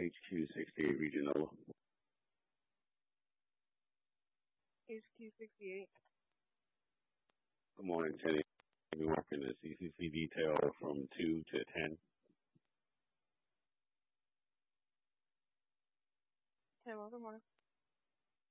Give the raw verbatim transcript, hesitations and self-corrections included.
H Q sixty-eight Regional. H Q sixty-eight. Good morning, Tenny. We're working the C C C detail from two to ten. ten, well, good morning.